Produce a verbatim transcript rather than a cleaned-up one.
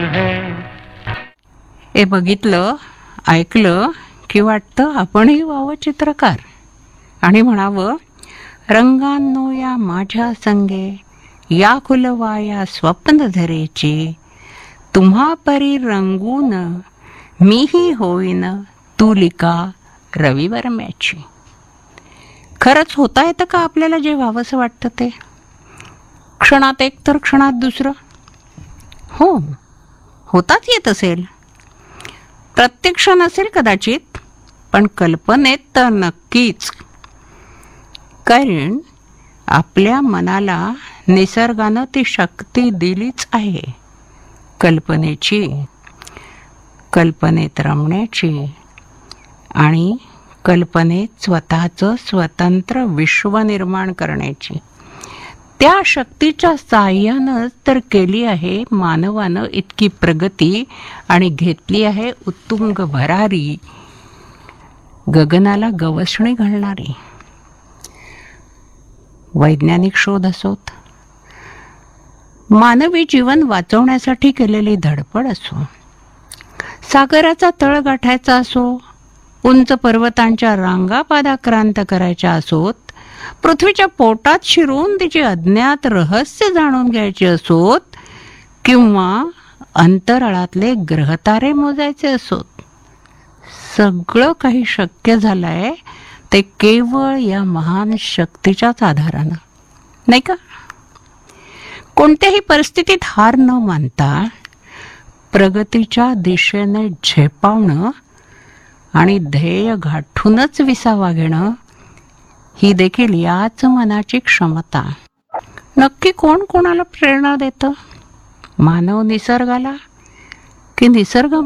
है. हे बघितलं, ऐकलं की वाटतं आपणही व्हावं चित्रकार आणि म्हणावं, रंगांनो या माझ्या संगे या खुलवा या स्वप्न धरेची, तुम्हा परी रंगून मीही होईन तुलिका रविवर्म्याची. खरंच होता येतं का आपल्याला जे व्हावंसं वाटतं ते? क्षणात एक तर क्षणात दुसरं. हो, होताच येत असेल. प्रत्यक्ष नसेल कदाचित, पण कल्पनेत तर नक्कीच. कारण आपल्या मनाला निसर्गानं ती शक्ती दिलीच आहे कल्पनेची, कल्पनेत रमण्याची आणि कल्पनेत स्वतःचं स्वतंत्र विश्व निर्माण करण्याची. त्या शक्तीच्या साह्यानं तर केली आहे मानवानं इतकी प्रगती आणि घेतली आहे उत्तुंग भरारी, गगनाला गवसणी घालणारी. वैज्ञानिक शोध असोत, मानवी जीवन वाचवण्यासाठी केलेली धडपड असो, सागराचा तळ गाठायचा असो, उंच पर्वतांच्या रांगा पादाक्रांत करायच्या असोत, पृथ्वीच्या पोटात शिरून तिची अज्ञात रहस्य जाणून घ्यायची असोत, किंवा अंतराळातले ग्रहतारे मोजायचे असोत, सगळं काही शक्य झालंय ते केवळ या महान शक्तीच्याच आधारानं, नाही का? कोणत्याही परिस्थितीत हार न मानता प्रगतीच्या दिशेने झेपावणं आणि ध्येय गाठूनच विसावा घेणं ही देखील याच मनाची क्षमता. नक्की कोण कोणाला प्रेरणा देतं? मानव निसर्गाला की निसर्ग